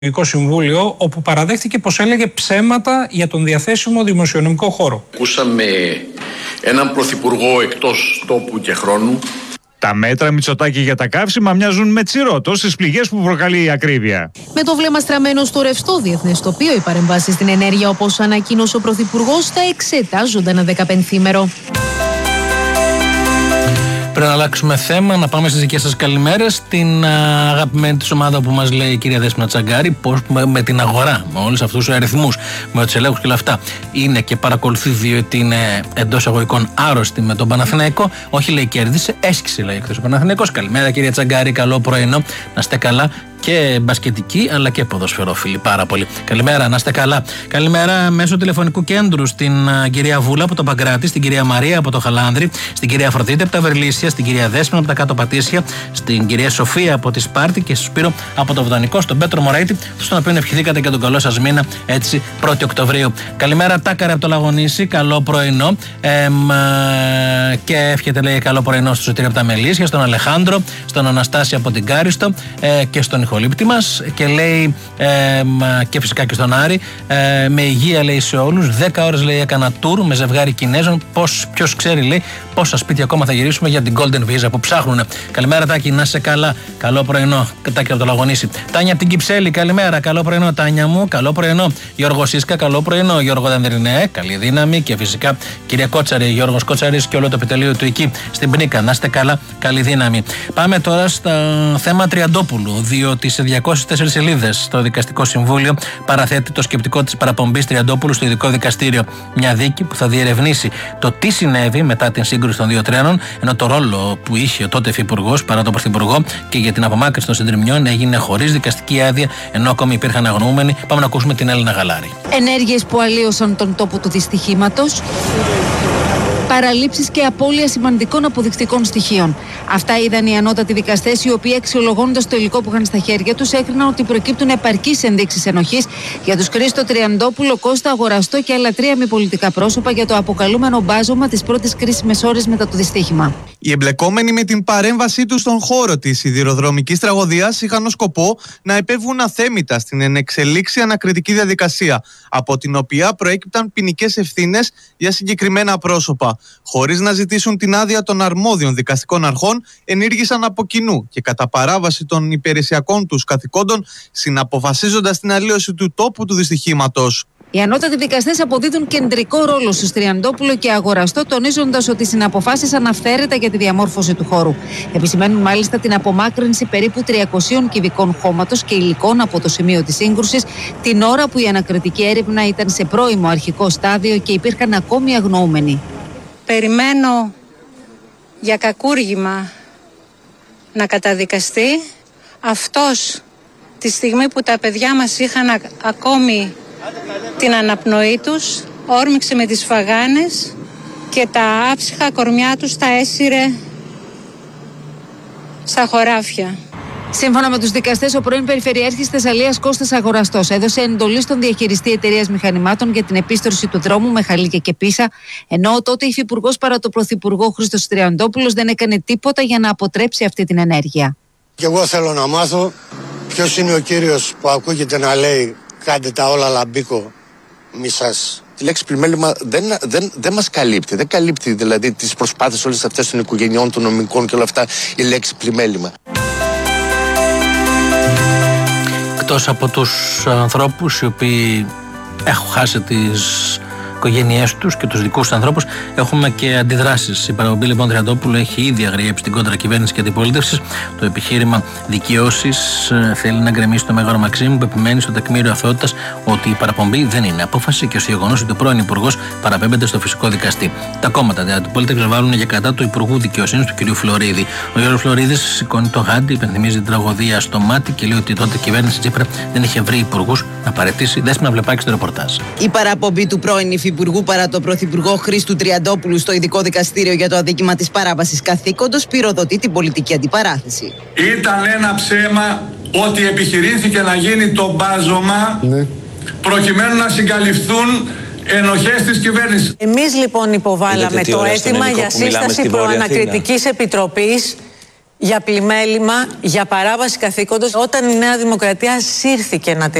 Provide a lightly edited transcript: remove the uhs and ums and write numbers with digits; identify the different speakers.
Speaker 1: Συμβούλιο, όπου παραδέχτηκε πως έλεγε ψέματα για τον διαθέσιμο δημοσιονομικό χώρο.
Speaker 2: Ακούσαμε έναν πρωθυπουργό εκτός τόπου και χρόνου.
Speaker 3: Τα μέτρα Μητσοτάκη για τα καύσιμα μοιάζουν με τσιρότο στις πληγές που προκαλεί η ακρίβεια.
Speaker 4: Με το βλέμμα στραμμένο στο ρευστό διεθνές τοπίο, οι παρεμβάσεις στην ενέργεια, όπως ανακοίνωσε ο Πρωθυπουργός, θα εξετάζονται ένα 15ήμερο.
Speaker 5: Πρέπει να αλλάξουμε θέμα, να πάμε στις δικές σας καλημέρες. Την αγαπημένη της ομάδα που μας λέει η κυρία Δέσποινα Τσαγκάρη, πώς με την αγορά, με όλους αυτούς τους αριθμούς, με τους ελέγχους και όλα αυτά, είναι και παρακολουθεί διότι είναι εντός αγωγικών άρρωστη με τον Παναθηναϊκό. Όχι, λέει, κέρδισε, έσκησε, λέει, εκτός ο Παναθηναϊκός. Καλημέρα, κυρία Τσαγκάρη, καλό πρωινό, να είστε καλά. Και μπασκετική αλλά και ποδοσφαιρόφιλοι. Πάρα πολύ. Καλημέρα, να είστε καλά. Καλημέρα μέσω τηλεφωνικού κέντρου στην κυρία Βούλα από το Παγκράτη, στην κυρία Μαρία από το Χαλάνδρη, στην κυρία Αφροδίτη από τα Βερλίσια, στην κυρία Δέσποινα από τα Κάτω Πατήσια, στην κυρία Σοφία από τη Σπάρτη και στο Σπύρο από το Βοτανικό, στον Πέτρο Μωραήτη, στον οποίο ευχηθήκατε και τον καλό σας μήνα, έτσι 1η Οκτωβρίου. Καλημέρα, Τάκαρη από το Λαγονήσι, καλό πρωινό. Και εύχεται, λέει, καλό πρωινό στο Σωτήρη από τα Μελίσια, στον Αλεχάνδρο, στον Αναστάση από την Κάριστο και στον ηχολήπτη μας, και λέει και φυσικά και στον Άρη, με υγεία, λέει, σε όλους. 10 ώρες, λέει, έκανα tour με ζευγάρι Κινέζων. Ποιος ξέρει, λέει, πόσα σπίτια ακόμα θα γυρίσουμε για την Golden Visa που ψάχνουν. Καλημέρα, Τάκη, να είσαι καλά. Καλό πρωινό, Τάκη από το Λαγονήσι. Τάνια από την Κυψέλη, καλημέρα. Καλό πρωινό, Τάνια μου. Καλό πρωινό, Γιώργο Σίσκα. Καλό πρωινό, Γιώργο Δανδρινέ. Καλή δύναμη. Και φυσικά κυρία Κότσαρη, Γιώργος Κότσαρης και όλο το επιτελείο του εκεί στην Πνίκα. Να είστε καλά. Καλή δύναμη. Πάμε τώρα στο θέμα Τριαντόπουλου, διότι σε 204 σελίδες το Δικαστικό Συμβούλιο παραθέτει το σκεπτικό της παραπομπής Τριαντόπουλου στο Ειδικό Δικαστήριο. Μια δίκη που θα διερευνήσει το τι συνέβη μετά την σύγκρουση των δύο τρένων, ενώ το ρόλο που είχε ο τότε υφυπουργός παρά τον πρωθυπουργό και για την απομάκρυνση των συντριμμιών έγινε χωρίς δικαστική άδεια, ενώ ακόμη υπήρχαν αγνοούμενοι. Πάμε να ακούσουμε την Έλληνα Γαλάρη.
Speaker 4: Ενέργειες που αλλίωσαν τον τόπο του δυστυχήματος. Παραλήψεις και απώλεια σημαντικών αποδεικτικών στοιχείων. Αυτά είδαν οι ανώτατοι δικαστές, οι οποίοι, αξιολογώντας το υλικό που είχαν στα χέρια τους, έκριναν ότι προκύπτουν επαρκείς ενδείξεις ενοχής για τους Χρήστο Τριαντόπουλο, Κώστα Αγοραστό και άλλα 3 μη πολιτικά πρόσωπα για το αποκαλούμενο μπάζωμα τις πρώτες κρίσιμες ώρες μετά το δυστύχημα.
Speaker 6: Οι εμπλεκόμενοι με την παρέμβασή τους στον χώρο της σιδηροδρομικής τραγωδίας είχαν ως σκοπό να επέβγουν αθέμητα στην ενεξελίξη ανακριτική διαδικασία, από την οποία προέκυπταν ποινικές ευθύνες για συγκεκριμένα πρόσωπα. Χωρίς να ζητήσουν την άδεια των αρμόδιων δικαστικών αρχών, ενήργησαν από κοινού και κατά παράβαση των υπηρεσιακών τους καθηκόντων, συναποφασίζοντας την αλλίωση του τόπου του δυστυχήματος.
Speaker 4: Οι ανώτατοι δικαστές αποδίδουν κεντρικό ρόλο στους Τριαντόπουλο και Αγοραστό, τονίζοντας ότι συναποφάσισαν αυθαίρετα για τη διαμόρφωση του χώρου. Επισημαίνουν μάλιστα την απομάκρυνση περίπου 300 κυβικών χώματος και υλικών από το σημείο της σύγκρουσης, την ώρα που η ανακριτική έρευνα ήταν σε πρώιμο αρχικό στάδιο και υπήρχαν ακόμη αγνοούμενοι.
Speaker 7: Περιμένω για κακούργημα να καταδικαστεί αυτός τη στιγμή που τα παιδιά μας είχαν ακόμη την αναπνοή τους, όρμηξε με τις φαγάνες και τα άψυχα κορμιά τους τα έσυρε στα χωράφια.
Speaker 4: Σύμφωνα με τους δικαστές, ο πρώην Περιφερειάρχης Θεσσαλίας Κώστας Αγοραστός έδωσε εντολή στον διαχειριστή εταιρείας μηχανημάτων για την επίστρωση του δρόμου με Χαλίκια και Πίσα, ενώ ο τότε υφυπουργός παρά το πρωθυπουργό Χρήστος Τριαντόπουλος δεν έκανε τίποτα για να αποτρέψει αυτή την ενέργεια.
Speaker 8: Και εγώ θέλω να μάθω ποιος είναι ο κύριος που ακούγεται να λέει κάντε τα όλα λαμπίκο μη σας.
Speaker 9: Η λέξη πλημέλημα δεν μας καλύπτει. Δεν καλύπτει δηλαδή τις προσπάθειες όλες αυτές των οικογενειών, των νομικών και όλα αυτά η λέξη πλημέλημα.
Speaker 5: Εκτός από τους ανθρώπους οι οποίοι έχουν χάσει τις οικογένειές τους και τους δικούς τους ανθρώπους, έχουμε και αντιδράσεις. Η παραπομπή λοιπόν Τριαντόπουλου έχει ήδη αγριέψει την κόντρα κυβέρνηση και αντιπολίτευση. Το επιχείρημα δικαιώσης θέλει να γκρεμίσει το Μέγαρο Μαξίμου, που επιμένει στο τεκμήριο αθωότητας ότι η παραπομπή δεν είναι απόφαση και στο γεγονός ότι ο πρώην υπουργός παραπέμπεται στο φυσικό δικαστή. Τα κόμματα της αντιπολίτευσης βάλουν για κατά του Υπουργού Δικαιοσύνης του κ. Φλωρίδη. Ο Γιώργος Φλωρίδης σηκώνει το γάντι, υπενθυμίζει την τραγωδία στο μάτι και λέει ότι τότε η κυβέρνηση Τσίπρα δεν είχε βρει υπουργούς να παραιτήσει. Δέσποινα Βλεπάκη στο ρεπορτάζ.
Speaker 10: Η παραπομπή του πρώην υφυπουργού παρά τον πρωθυπουργό Χρήστου Τριαντόπουλου στο Ειδικό Δικαστήριο για το αδίκημα της παράβασης καθήκοντος πυροδοτεί την πολιτική αντιπαράθεση.
Speaker 11: Ήταν ένα ψέμα ότι επιχειρήθηκε να γίνει το μπάζωμα προκειμένου να συγκαλυφθούν ενοχές της κυβέρνησης.
Speaker 12: Εμείς λοιπόν υποβάλαμε το αίτημα για σύσταση προανακριτικής επιτροπής για πλημέλημα, για παράβαση καθήκοντος, όταν η Νέα Δημοκρατία σύρθηκε να